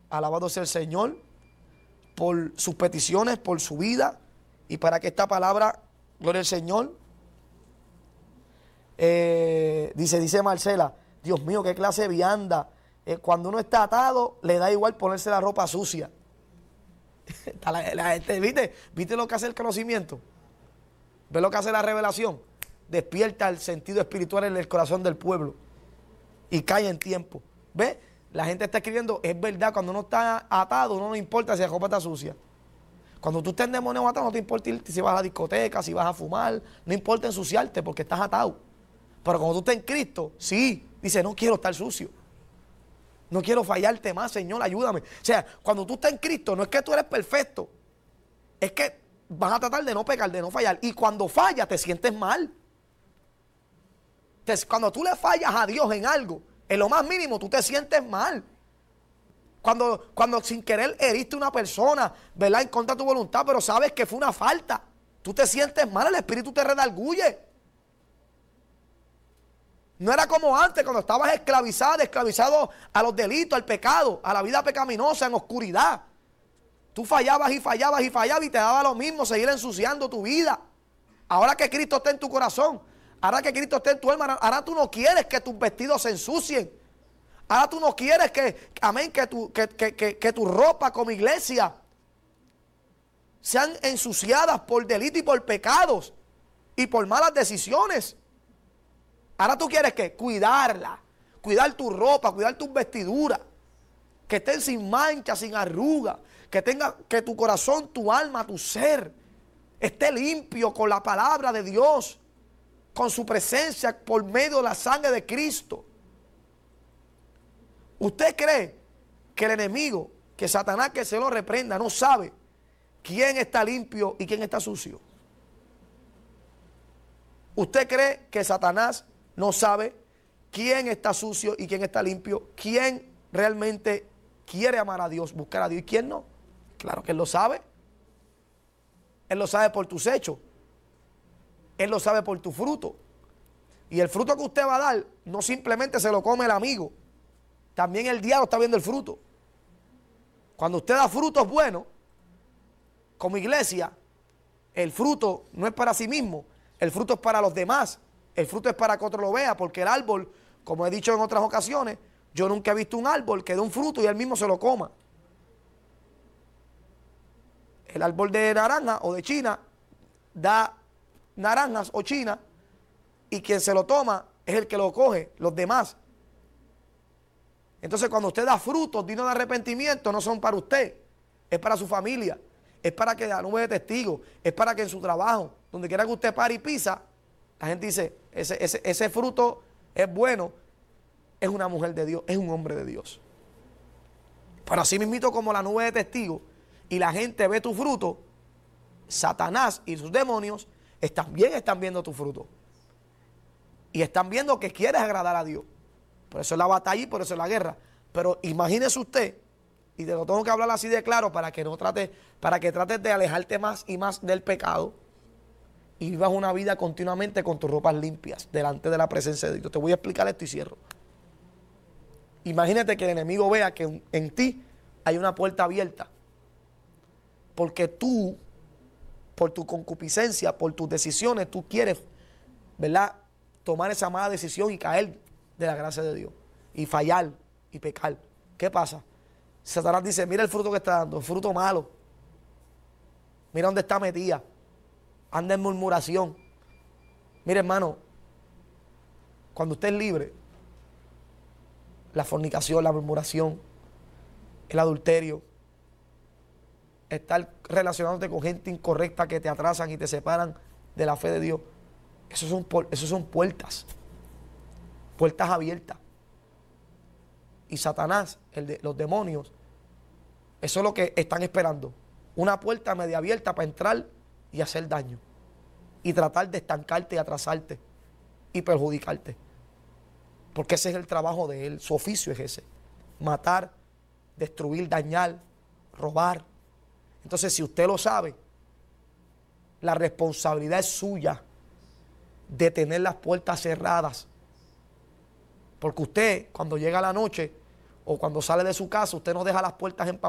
Alabado sea el Señor por sus peticiones, por su vida y para que esta palabra, gloria al Señor. Dice Marcela, Dios mío, qué clase de vianda. Cuando uno está atado, le da igual ponerse la ropa sucia. ¿Viste lo que hace el conocimiento? ¿Ves lo que hace la revelación? Despierta el sentido espiritual en el corazón del pueblo y cae en tiempo. ¿Ves? La gente está escribiendo, es verdad, cuando uno está atado, no importa si la ropa está sucia. Cuando tú estás endemoniado atado, no te importa si vas a la discoteca, si vas a fumar, no importa ensuciarte porque estás atado. Pero cuando tú estás en Cristo, sí, dice, no quiero estar sucio. No quiero fallarte más, Señor, ayúdame. O sea, cuando tú estás en Cristo, no es que tú eres perfecto, es que vas a tratar de no pecar, de no fallar. Y cuando fallas, te sientes mal. Cuando tú le fallas a Dios en algo, en lo más mínimo, tú te sientes mal. Cuando sin querer heriste a una persona, ¿verdad? En contra de tu voluntad, pero sabes que fue una falta. Tú te sientes mal, el Espíritu te redarguye. No era como antes, cuando estabas esclavizado a los delitos, al pecado, a la vida pecaminosa, en oscuridad. Tú fallabas y fallabas y fallabas y te daba lo mismo seguir ensuciando tu vida. Ahora que Cristo está en tu corazón, ahora que Cristo está en tu alma, ahora tú no quieres que tus vestidos se ensucien. Ahora tú no quieres que tu ropa como iglesia sean ensuciadas por delito y por pecados y por malas decisiones. Ahora tú quieres que cuidarla, cuidar tu ropa, cuidar tus vestiduras, que estén sin mancha, sin arruga, que tu corazón, tu alma, tu ser esté limpio con la palabra de Dios, con su presencia por medio de la sangre de Cristo. ¿Usted cree que el enemigo, que Satanás, que se lo reprenda, no sabe quién está limpio y quién está sucio? ¿Usted cree que Satanás no sabe quién está sucio y quién está limpio? ¿Quién realmente quiere amar a Dios, buscar a Dios y quién no? Claro que Él lo sabe. Él lo sabe por tus hechos. Él lo sabe por tu fruto. Y el fruto que usted va a dar, no simplemente se lo come el amigo. También el diablo está viendo el fruto. Cuando usted da frutos buenos, como iglesia, el fruto no es para sí mismo, el fruto es para los demás, el fruto es para que otro lo vea, porque el árbol, como he dicho en otras ocasiones, yo nunca he visto un árbol que dé un fruto y él mismo se lo coma. El árbol de naranja o de china da naranjas o china y quien se lo toma es el que lo coge, los demás. Entonces cuando usted da frutos dignos de arrepentimiento, no son para usted, es para su familia, es para que la nube de testigos, es para que en su trabajo, donde quiera que usted pare y pisa, la gente dice, ese fruto es bueno, es una mujer de Dios, es un hombre de Dios. Pero así mismito como la nube de testigos y la gente ve tu fruto, Satanás y sus demonios también están viendo tu fruto. Y están viendo que quieres agradar a Dios. Por eso es la batalla y por eso es la guerra. Pero imagínese usted, y te lo tengo que hablar así de claro para que trates de alejarte más y más del pecado y vivas una vida continuamente con tus ropas limpias delante de la presencia de Dios. Te voy a explicar esto y cierro. Imagínate que el enemigo vea que en ti hay una puerta abierta. Porque tú, por tu concupiscencia, por tus decisiones, tú quieres, ¿verdad?, tomar esa mala decisión y caer de la gracia de Dios y fallar y pecar. ¿Qué pasa? Satanás dice, mira el fruto que está dando, el fruto malo. Mira dónde está metida. Anda en murmuración. Mire, hermano, cuando usted es libre, la fornicación, la murmuración, el adulterio, estar relacionándote con gente incorrecta que te atrasan y te separan de la fe de Dios, esos son puertas abiertas. Y Satanás, los demonios, eso es lo que están esperando. Una puerta media abierta para entrar y hacer daño. Y tratar de estancarte y atrasarte y perjudicarte. Porque ese es el trabajo de él, su oficio es ese. Matar, destruir, dañar, robar. Entonces, si usted lo sabe, la responsabilidad es suya de tener las puertas cerradas. Porque usted, cuando llega la noche o cuando sale de su casa, usted no deja las puertas